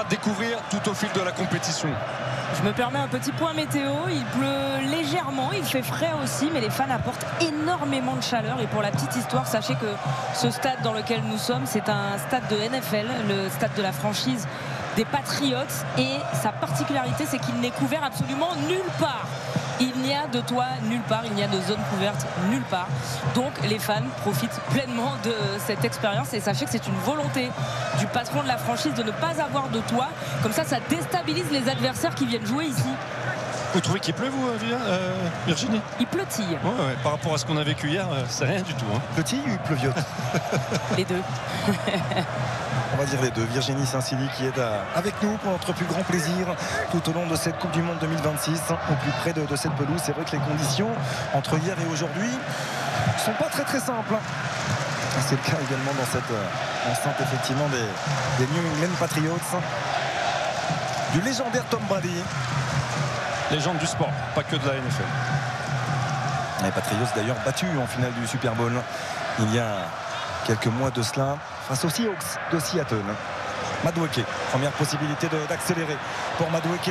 à découvrir tout au fil de la compétition. Je me permets un petit point météo. Il pleut légèrement, il fait frais aussi, mais les fans apportent énormément de chaleur. Et pour la petite histoire, sachez que ce stade dans lequel nous sommes, c'est un stade de NFL, le stade de la franchise des Patriots. Et sa particularité, c'est qu'il n'est couvert absolument nulle part. Il n'y a de toit nulle part, il n'y a de zone couverte nulle part. Donc les fans profitent pleinement de cette expérience. Et sachez que c'est une volonté du patron de la franchise de ne pas avoir de toit. Comme ça déstabilise les adversaires qui viennent jouer ici. Vous trouvez qu'il pleut, vous, Virginie? Il pleutille. Ouais, par rapport à ce qu'on a vécu hier, c'est rien du tout. Petit ou pleuviote? Les deux. On va dire les deux. Virginie Saint-Silly qui est avec nous pour notre plus grand plaisir tout au long de cette Coupe du Monde 2026. Au plus près de cette pelouse, c'est vrai que les conditions entre hier et aujourd'hui ne sont pas très simples. C'est le cas également dans cette enceinte effectivement des New England Patriots. Du légendaire Tom Brady. Légende du sport, pas que de la NFL. Les Patriots d'ailleurs battus en finale du Super Bowl il y a quelques mois de cela face aux Seahawks de Seattle. Madueke, première possibilité d'accélérer pour Madueke.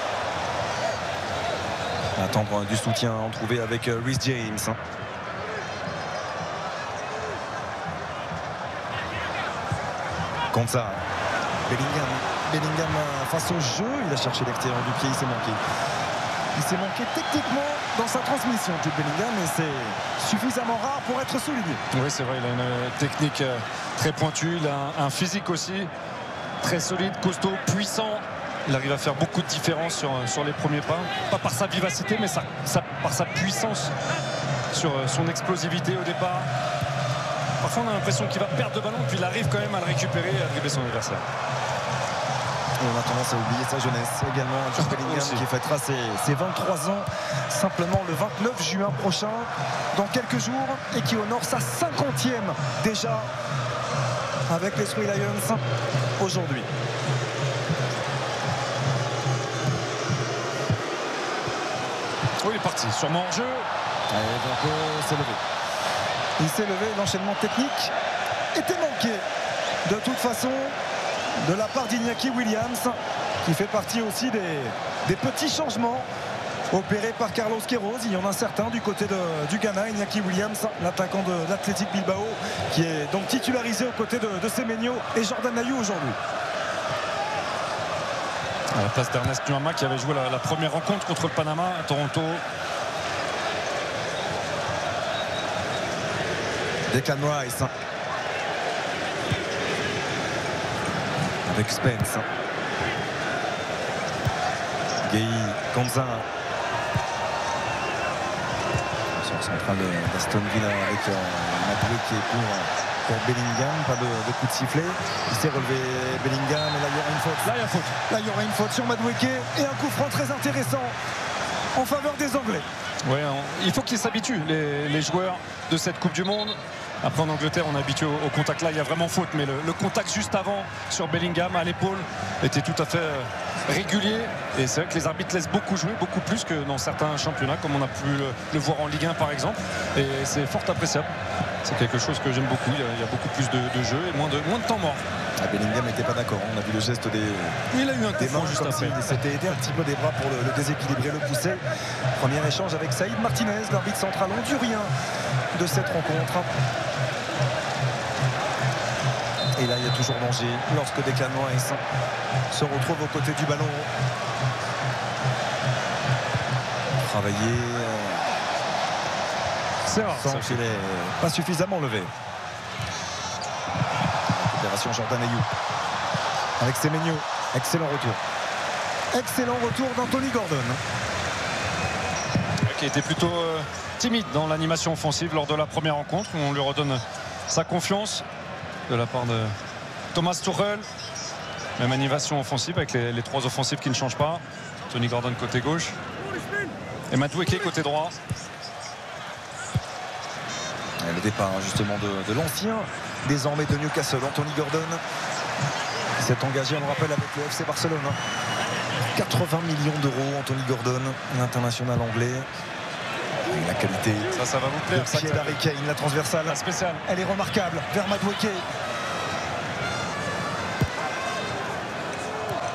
Attendre du soutien en trouver avec Reece James. Konsa. Bellingham face au jeu. Il a cherché l'extérieur du pied, il s'est manqué. Il s'est manqué techniquement dans sa transmission, Jude Bellingham, mais c'est suffisamment rare pour être souligné. Oui, c'est vrai, il a une technique très pointue, il a un physique aussi très solide, costaud, puissant. Il arrive à faire beaucoup de différence sur les premiers pas, pas par sa vivacité, mais par sa puissance, sur son explosivité au départ. Parfois, on a l'impression qu'il va perdre le ballon, puis il arrive quand même à le récupérer et à dribbler son adversaire. On a tendance à oublier sa jeunesse également. Jude Bellingham qui fêtera ses 23 ans simplement le 29 juin prochain, dans quelques jours, et qui honore sa 50e déjà avec les Three Lions aujourd'hui. Oui, il est parti, sûrement en jeu. Et donc s'est levé. Il s'est levé, l'enchaînement technique était manqué de toute façon de la part d'Iñaki Williams, qui fait partie aussi des petits changements opérés par Carlos Queiroz. Il y en a certains du côté du Ghana. Iñaki Williams, l'attaquant de l'Athletic Bilbao, qui est donc titularisé aux côtés de Semenyo et Jordan Ayew aujourd'hui. À la place d'Ernest Nuama qui avait joué la première rencontre contre le Panama à Toronto. Declan Rice avec Spence. Gueye, Konsa. Sur centrale d'Aston Villa avec Madueke qui est pour Bellingham. Pas de coup de sifflet. Il s'est relevé Bellingham et là il y aura une faute. Là il y a faute. Là il y aura une faute sur Madueke et un coup franc très intéressant en faveur des Anglais. Ouais, il faut qu'ils s'habituent, les joueurs de cette Coupe du Monde. Après en Angleterre on est habitué au contact, là il y a vraiment faute, mais le contact juste avant sur Bellingham à l'épaule était tout à fait régulier, et c'est vrai que les arbitres laissent beaucoup jouer, beaucoup plus que dans certains championnats comme on a pu le voir en Ligue 1 par exemple, et c'est fort appréciable. C'est quelque chose que j'aime beaucoup, il y a beaucoup plus de jeu et moins de temps mort. Bellingham n'était pas d'accord, on a vu le geste il a eu un coup franc juste après. Il s'était aidé un petit peu des bras pour le déséquilibrer, le pousser. Premier échange avec Saïd Martinez, l'arbitre central hondurien de cette rencontre. Et là il y a toujours danger lorsque Declan Rice se retrouve aux côtés du ballon. Travailler c'est rare, sans qu'il est pas suffisamment levé. Récupération Jordan Ayew avec Semenyo. Excellent retour d'Anthony Gordon, qui était plutôt timide dans l'animation offensive lors de la première rencontre. On lui redonne sa confiance de la part de Thomas Tuchel. Même animation offensive avec les trois offensifs qui ne changent pas. Tony Gordon côté gauche et Madueke côté droit. Et le départ justement de l'ancien désormais de Newcastle, Anthony Gordon, qui s'est engagé, on le rappelle, avec le FC Barcelone. 80 millions d'euros, Anthony Gordon, l'international anglais. Et la qualité, ça va vous plaire. le pied d'Harry Kane, la transversale, la spéciale, elle est remarquable vers Madueke.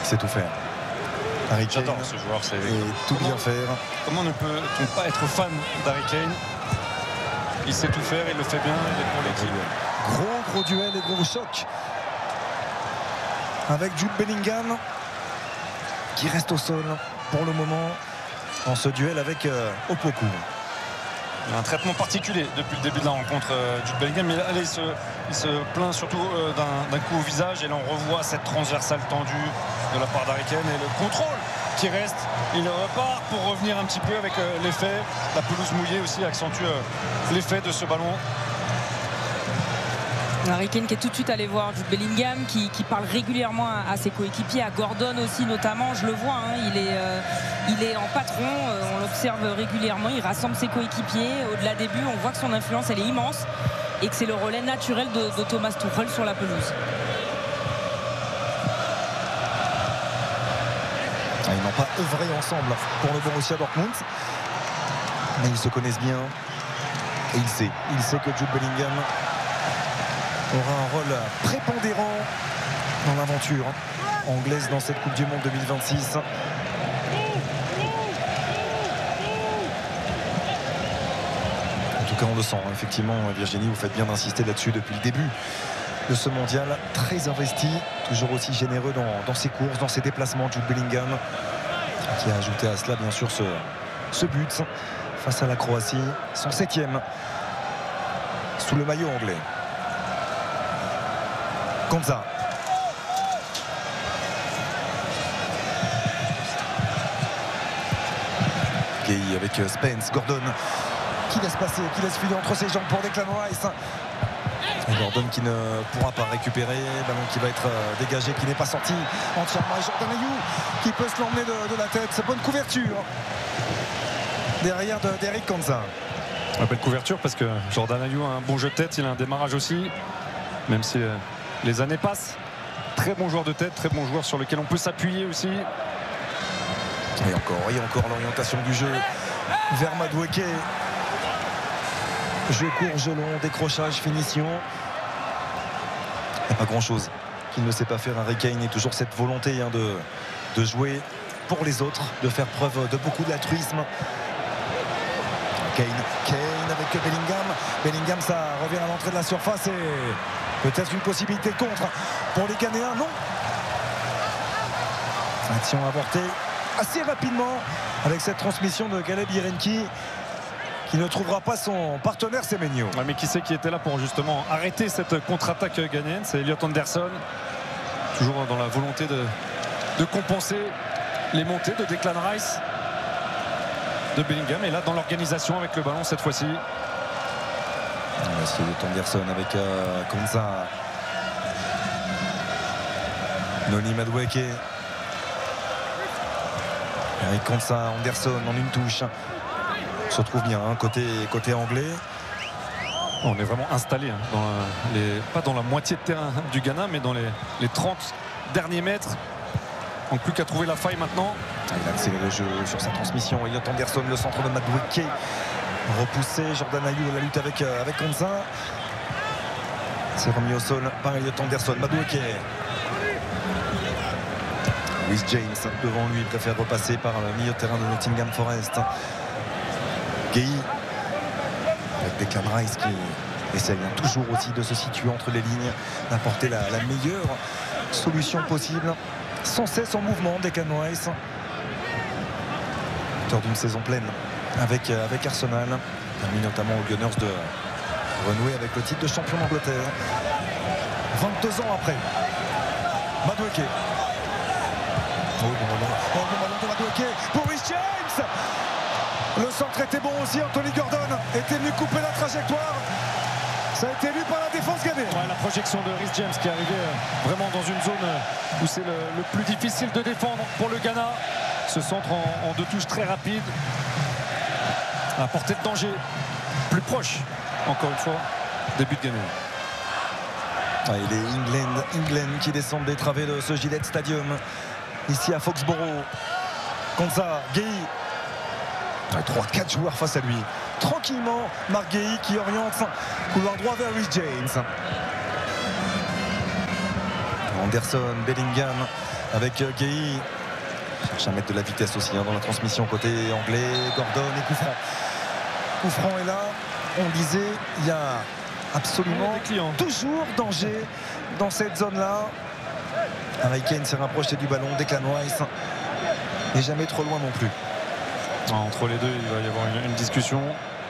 sait tout faire. Harry Kane J'adore ce joueur. C'est et tout bien faire. Comment ne peut-on pas être fan d'Harry Kane? Il sait tout faire, il le fait bien, il est pour l'équipe. Gros duel et gros choc avec Jude Bellingham qui reste au sol pour le moment en ce duel avec Opoku. Il a un traitement particulier depuis le début de la rencontre, Jude Bellingham. Mais là, il se plaint surtout d'un coup au visage. Et là, on revoit cette transversale tendue de la part d'Harry Kane. Et le contrôle qui reste. Il repart pour revenir un petit peu avec l'effet. La pelouse mouillée aussi accentue l'effet de ce ballon. Harry Kane qui est tout de suite allé voir Jude Bellingham qui parle régulièrement à ses coéquipiers, à Gordon aussi notamment, je le vois, hein, il est en patron, on l'observe régulièrement, il rassemble ses coéquipiers au-delà des buts, on voit que son influence elle est immense et que c'est le relais naturel de Thomas Tuchel sur la pelouse. Ils n'ont pas œuvré ensemble pour le Borussia Dortmund, mais ils se connaissent bien et il sait que Jude Bellingham aura un rôle prépondérant dans l'aventure anglaise dans cette Coupe du Monde 2026. En tout cas, on le sent, hein. Effectivement, Virginie, vous faites bien d'insister là-dessus depuis le début de ce mondial. Très investi, toujours aussi généreux dans ses courses, dans ses déplacements. Jude Bellingham qui a ajouté à cela, bien sûr, ce but face à la Croatie, son 7e sous le maillot anglais. Konsa. Gay avec Spence, Gordon qui laisse passer, qui laisse filer entre ses jambes pour Declan Rice. Et Gordon qui ne pourra pas récupérer, ballon qui va être dégagé, qui n'est pas sorti entièrement. Et Jordan Ayew qui peut se l'emmener de la tête. C'est bonne couverture derrière d'Eric Konsa. Une belle couverture parce que Jordan Ayew a un bon jeu de tête, il a un démarrage aussi, même si les années passent. Très bon joueur de tête, très bon joueur sur lequel on peut s'appuyer aussi. Et encore l'orientation du jeu vers Madueke. Jeu court, jeu long, décrochage, finition. Il n'y a pas grand chose qu'il ne sait pas faire. Harry Kane et toujours cette volonté de jouer pour les autres, de faire preuve de beaucoup d'altruisme. Kane avec Bellingham, ça revient à l'entrée de la surface et peut-être une possibilité de contre pour les Ghanéens. Non, action avortée assez rapidement avec cette transmission de Caleb Yerenki qui ne trouvera pas son partenaire Semenyo. Ouais, mais qui c'est qui était là pour justement arrêter cette contre-attaque ghanéenne? C'est Elliot Anderson, toujours dans la volonté de compenser les montées de Declan Rice, de Bellingham, et là dans l'organisation avec le ballon cette fois-ci. C'est Elliot Anderson avec Konsa, Noni Madueke, Eric Konsa, Anderson en une touche. On se retrouve bien, hein, côté anglais. On est vraiment installé, hein, pas dans la moitié de terrain du Ghana, mais dans les 30 derniers mètres. Donc plus qu'à trouver la faille maintenant. Il a accéléré le jeu sur sa transmission. Elliot Anderson, le centre de Madueke. Repoussé, Jordan Ayew, la lutte avec Konsa. C'est remis au sol par Elliot Anderson. Madueke. Reece James devant lui, il préfère repasser par le milieu de terrain de Nottingham Forest. Gay avec Declan Rice qui essaye toujours aussi de se situer entre les lignes, d'apporter la meilleure solution possible. Sans cesse en mouvement, Declan Rice, auteur d'une saison pleine avec Arsenal, permis notamment aux Gunners de renouer avec le titre de champion d'Angleterre 22 ans après. Madueke. Bon ballon de Madueke pour Reece James. Le centre était bon aussi, Anthony Gordon était venu couper la trajectoire. Ça a été lu par la défense ghanéenne. Ouais, la projection de Reece James qui est arrivé vraiment dans une zone où c'est le plus difficile de défendre pour le Ghana. Ce centre en deux touches très rapide, à portée de danger, plus proche encore une fois des buts ghanéens. Il est England qui descend des travées de ce Gillette Stadium ici à Foxborough. Konsa, Gay, 3-4 joueurs face à lui. Tranquillement, Marc Guéhi qui oriente couloir droit vers Reece James. Anderson, Bellingham avec Gueye. Cherche à mettre de la vitesse aussi dans la transmission côté anglais. Gordon et coup franc. Coup franc est là. On disait, il y a absolument toujours danger dans cette zone-là. Harry Kane s'est rapproché du ballon. Declan Rice n'est jamais trop loin non plus. Entre les deux, il va y avoir une discussion.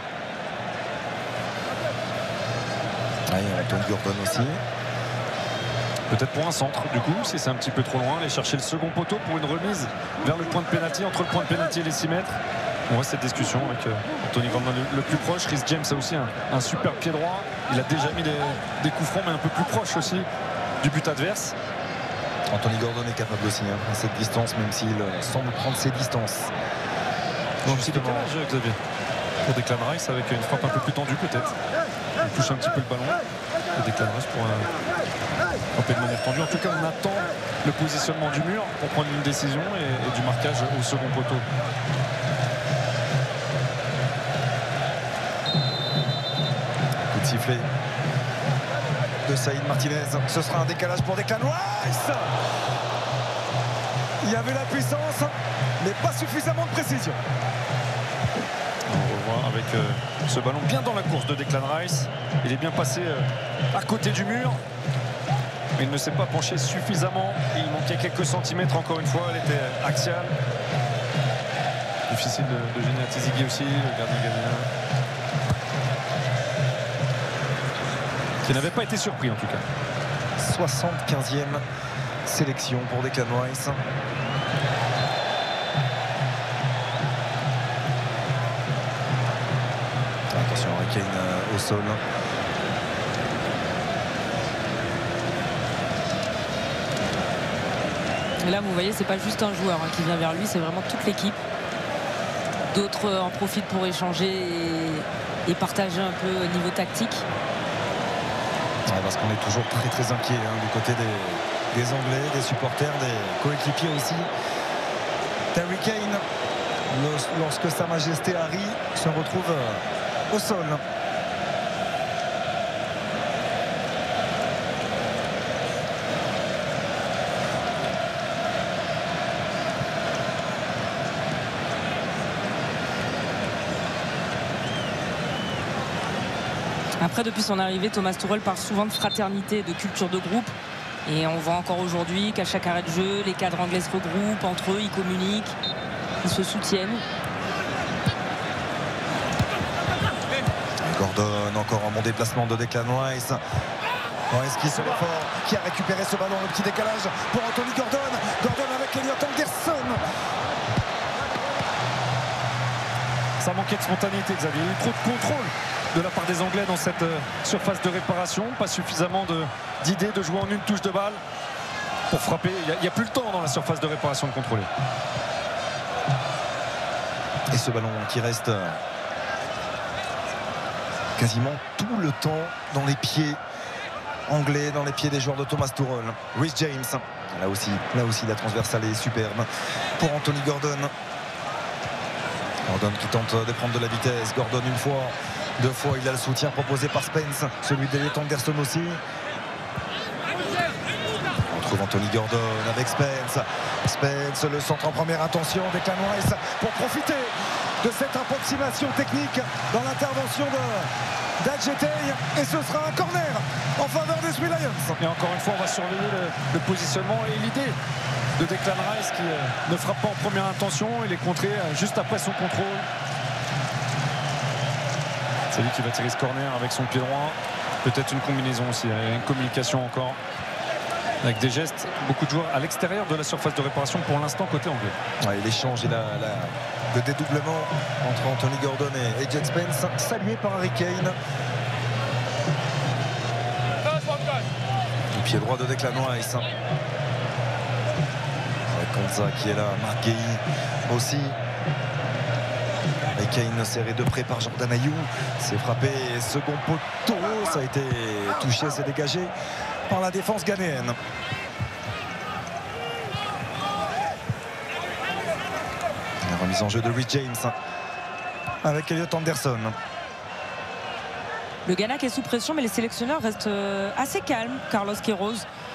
Anthony Gordon aussi. Peut-être pour un centre du coup, si c'est un petit peu trop loin, aller chercher le second poteau pour une remise vers le point de pénalty, entre le point de pénalty et les 6 mètres. On voit cette discussion avec Anthony Gordon le plus proche. Rhys James a aussi un super pied droit. Il a déjà mis des coups francs, mais un peu plus proche aussi du but adverse. Anthony Gordon est capable aussi à cette distance, même s'il semble prendre ses distances. Un petit décalage, Xavier, pour Declan Rice avec une frappe un peu plus tendue peut-être. Il touche un petit peu le ballon. Et Declan Rice pour frapper de manière tendue. En tout cas, on attend le positionnement du mur pour prendre une décision et du marquage au second poteau. Coup de sifflet de Saïd Martinez. Ce sera un décalage pour Declan Rice. Il y avait la puissance, mais pas suffisamment de précision. On revoit avec ce ballon bien dans la course de Declan Rice. Il est bien passé à côté du mur. Mais il ne s'est pas penché suffisamment. Il manquait quelques centimètres encore une fois. Elle était axiale. Difficile de gêner Atizigui aussi, le gardien ghanéen. Qui n'avait pas été surpris en tout cas. 75e sélection pour Declan Rice. Attention, Harry Kane au sol. Et là, vous voyez, c'est pas juste un joueur qui vient vers lui, c'est vraiment toute l'équipe. D'autres en profitent pour échanger et partager un peu au niveau tactique. Ouais, parce qu'on est toujours très très inquiet du côté des Anglais, des supporters, des coéquipiers aussi. Harry Kane, lorsque Sa Majesté Harry se retrouve au sol. Après, depuis son arrivée, Thomas Tuchel parle souvent de fraternité, de culture de groupe. Et on voit encore aujourd'hui qu'à chaque arrêt de jeu, les cadres anglais se regroupent entre eux, ils communiquent, ils se soutiennent. Gordon, encore un bon déplacement de Declan Rice. Rice qui se met fort, qui a récupéré ce ballon, le petit décalage pour Anthony Gordon. Gordon avec Elliot Anderson. Ça manquait de spontanéité, Xavier. Il y a eu trop de contrôle de la part des Anglais dans cette surface de réparation. Pas suffisamment d'idées de jouer en une touche de balle pour frapper. Il n'y a plus le temps dans la surface de réparation de contrôler. Et ce ballon qui reste quasiment tout le temps dans les pieds anglais, dans les pieds des joueurs de Thomas Tuchel. Rhys James, là aussi la transversale est superbe pour Anthony Gordon. Gordon qui tente de prendre de la vitesse. Gordon une fois, deux fois, il a le soutien proposé par Spence, celui d'Elliot Anderson aussi. On trouve Anthony Gordon avec Spence. Spence, le centre en première intention, Declan Rice pour profiter de cette approximation technique dans l'intervention d'Adjetey. Et ce sera un corner en faveur des Three Lions. Et encore une fois, on va surveiller le positionnement et l'idée de Declan Rice qui ne frappe pas en première intention. Il est contré juste après son contrôle. C'est lui qui va tirer ce corner avec son pied droit. Peut-être une combinaison aussi, une communication encore avec des gestes. Beaucoup de joueurs à l'extérieur de la surface de réparation pour l'instant côté anglais. Ouais, l'échange et le dédoublement entre Anthony Gordon et Jed Spence, salué par Harry Kane. Le pied droit de Declan Rice. Konza qui est là, Marc Gueye aussi. Et Kane serré de près par Jordan Ayew. C'est frappé, second poteau. Ça a été touché, c'est dégagé par la défense ghanéenne. La remise en jeu de Rhys James avec Elliot Anderson. Le Ghana qui est sous pression, mais les sélectionneurs restent assez calmes. Carlos Queiroz